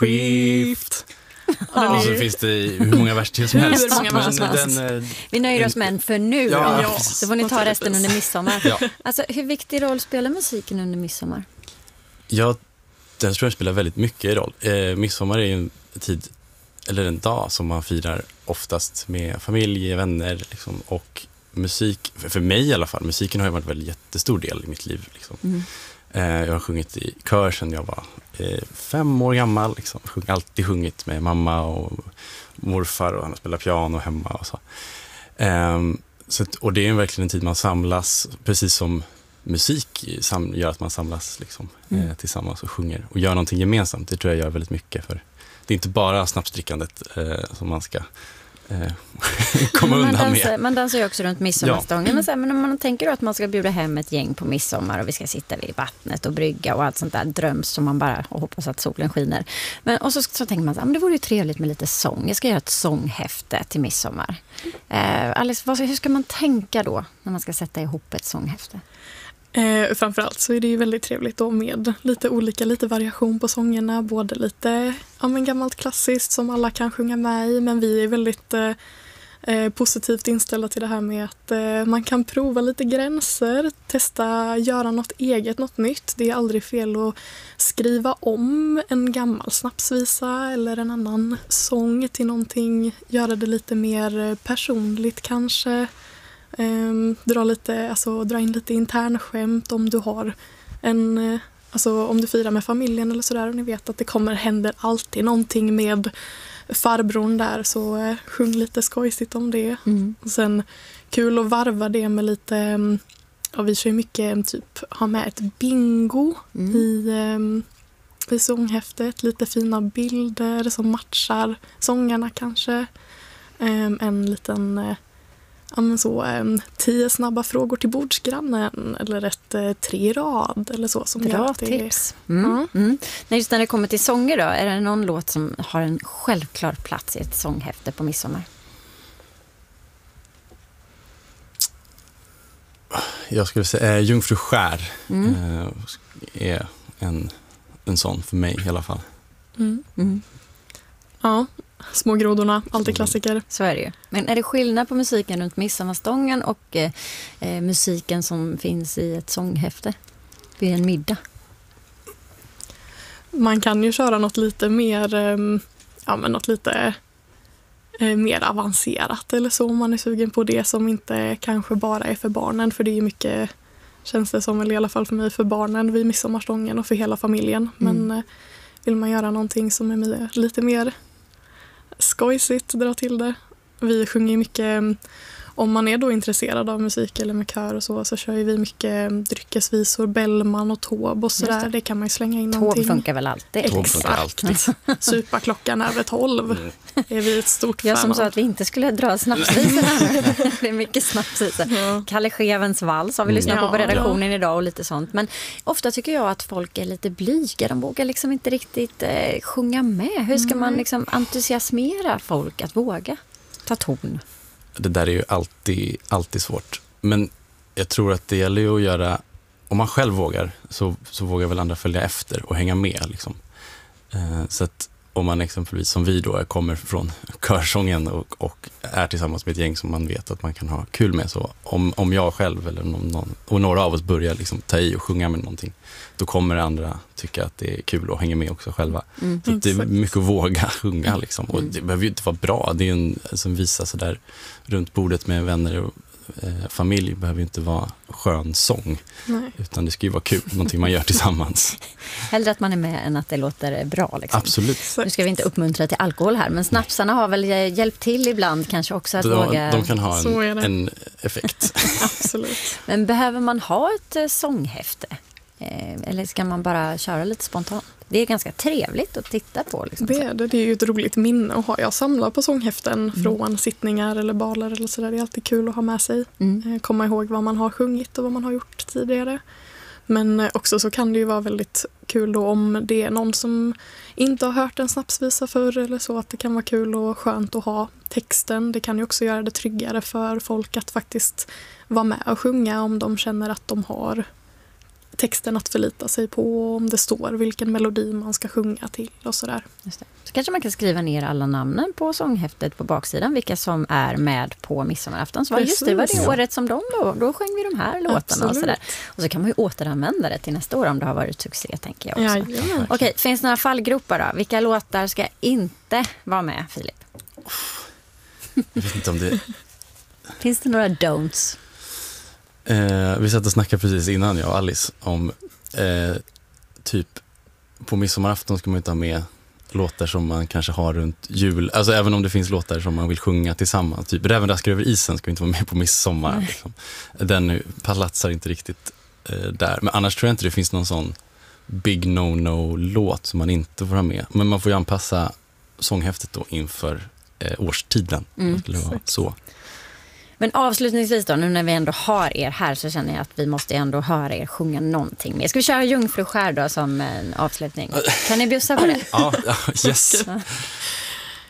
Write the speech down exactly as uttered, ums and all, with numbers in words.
Skift. Ja. Och så finns det hur många vers till som helst. Hur många vers som helst. Den, Vi nöjer oss med en för nu. Ja, ja. Så får ni ta resten under midsommar. Ja. Alltså, hur viktig roll spelar musiken under midsommar? Ja, den tror jag spelar väldigt mycket roll. Eh, midsommar är ju en tid, eller en dag som man firar oftast med familj, vänner liksom, och musik, för mig i alla fall, musiken har ju varit en väldigt jättestor del i mitt liv. Liksom. Mm. Eh, jag har sjungit i kör sedan jag var eh, fem år gammal. Liksom. Jag har alltid sjungit med mamma och morfar och han har spelat piano hemma och så. Eh, så och det är verkligen en tid man samlas, precis som musik sam, gör att man samlas liksom, mm. eh, tillsammans och sjunger och gör någonting gemensamt. Det tror jag gör väldigt mycket, för det är inte bara snapsdrickandet eh, som man ska eh, komma man undan dansar, med. Man dansar ju också runt midsommarstången. Ja. Men, så här, men om man tänker då att man ska bjuda hem ett gäng på midsommar och vi ska sitta vid vattnet och brygga och allt sånt där dröms som man bara och hoppas att solen skiner. Men, och så, så tänker man så här, men det vore ju trevligt med lite sång. Jag ska göra ett sånghäfte till midsommar. Eh, Alice, vad, hur ska man tänka då när man ska sätta ihop ett sånghäfte? Eh, framförallt så är det ju väldigt trevligt då med lite olika, lite variation på sångerna. Både lite ja, men gammalt klassiskt som alla kan sjunga med i, men vi är väldigt eh, positivt inställda till det här med att eh, man kan prova lite gränser, testa, göra något eget, något nytt. Det är aldrig fel att skriva om en gammal snapsvisa eller en annan sång till någonting, göra det lite mer personligt kanske. Um, dra, lite, alltså, dra in lite internskämt om du har en, alltså, om du firar med familjen eller sådär och ni vet att det kommer händer alltid någonting med farbrorn där, så uh, sjung lite skojsigt om det. Mm. Och sen kul att varva det med lite, um, ja, vi kör ju mycket typ ha med ett bingo mm. i, um, i sånghäftet, lite fina bilder som matchar sångarna kanske. Um, en liten uh, Ja, men så, um, tio snabba frågor till bordsgrannen eller ett uh, tre rad eller så. Som Bra det tips. Mm. Mm. Mm. Nej, just när det kommer till sånger då, är det någon låt som har en självklar plats i ett sånghäfte på midsommar? Jag skulle säga äh, Jungfru skär mm. äh, är en, en sån för mig i alla fall. Mm. Mm. Ja, små grodorna, alltid klassiker. Så är det ju. Men är det skillnad på musiken runt midsommarstången och eh, musiken som finns i ett sånghäfte vid en middag? Man kan ju köra något lite mer, eh, ja men något lite eh, mer avancerat eller så om man är sugen på det som inte kanske bara är för barnen, för det är ju mycket, känns det som, eller i alla fall för mig, för barnen vid midsommarstången och för hela familjen. Mm. Men eh, vill man göra någonting som är mer, lite mer skojsigt, dra till det. Vi sjunger mycket, om man är då intresserad av musik eller med kör och så, så kör vi mycket dryckesvisor, Bellman och Tåb och sådär. Det. det kan man ju slänga in Tåb någonting. Tåb funkar väl alltid? Tåb funkar alltid. Supa klockan över tolv mm. är vi ett stort fan. Jag som sa att vi inte skulle dra snapsvisorna nu. Det är mycket snapsvisor. Ja. Kalle Schewens vals har vi lyssnat mm. på på redaktionen ja. idag och lite sånt. Men ofta tycker jag att folk är lite blyga. De vågar liksom inte riktigt eh, sjunga med. Hur ska mm. man liksom entusiasmera folk att våga ta ton? Det där är ju alltid, alltid svårt. Men jag tror att det gäller ju att göra, om man själv vågar så, så vågar väl andra följa efter och hänga med. Liksom. Eh, så att om man exempelvis som vi då kommer från körsången och, och är tillsammans med ett gäng som man vet att man kan ha kul med, så om, om jag själv eller någon, och några av oss börjar liksom ta i och sjunga med någonting, då kommer andra tycka att det är kul att hänga med också själva. Mm, så det är mycket att våga sjunga liksom. Och det behöver ju inte vara bra. Det är en som visar så där runt bordet med vänner och eh, familj, behöver ju inte vara skön sång. Nej. Utan det ska ju vara kul, någonting man gör tillsammans. Hellre att man är med än att det låter bra. Liksom. Absolut. Nu ska vi inte uppmuntra till alkohol här, men snapsarna har väl hjälpt till ibland kanske också att de, våga... De kan ha en, en effekt. Absolut. Men behöver man ha ett sånghäfte? Eller ska man bara köra lite spontant? Det är ganska trevligt att titta på. Liksom. Det, är det, det är ju ett roligt minne att ha. Jag samlar på sånghäften mm. från sittningar eller baler eller sådär. Det är alltid kul att ha med sig. Mm. Komma ihåg vad man har sjungit och vad man har gjort tidigare. Men också så kan det ju vara väldigt kul då om det är någon som inte har hört en snapsvisa förr eller så, att det kan vara kul och skönt att ha texten. Det kan ju också göra det tryggare för folk att faktiskt vara med och sjunga om de känner att de har texten att förlita sig på, om det står vilken melodi man ska sjunga till och sådär. Just det. Så kanske man kan skriva ner alla namnen på sånghäftet på baksidan, vilka som är med på midsommarafton. Så var just det, var det året som de då, då sjöng vi de här låtarna och sådär. Och så kan man ju återanvända det till nästa år om det har varit succé, tänker jag också. Ja, Okej, finns det några fallgropar då? Vilka låtar ska inte vara med, Filip? Jag vet inte om det... Finns det några don'ts? Eh, vi satt och snackade precis innan, jag och Alice, om eh, typ på midsommarafton ska man inte ha med låtar som man kanske har runt jul. Alltså även om det finns låtar som man vill sjunga tillsammans. Typ Rävenraskar över isen ska inte vara med på midsommar. Liksom. Den palatsar inte riktigt eh, där. Men annars tror jag inte det finns någon sån big no-no-låt som man inte får ha med. Men man får ju anpassa sånghäftet då inför eh, årstiden. Mm, det skulle vara så. Men avslutningsvis då, nu när vi ändå har er här så känner jag att vi måste ändå höra er sjunga någonting mer. Ska vi köra Jungfruskär då som en avslutning? Kan ni bjussa på det? Ja, yes.